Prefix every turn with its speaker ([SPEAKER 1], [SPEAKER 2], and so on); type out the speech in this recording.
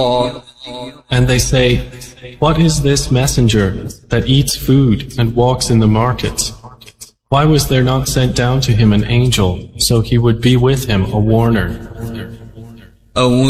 [SPEAKER 1] And they say, "What is this messenger that eats food and walks in the markets? Why was there not sent down to him an angel so he would be with him a warner?"
[SPEAKER 2] أو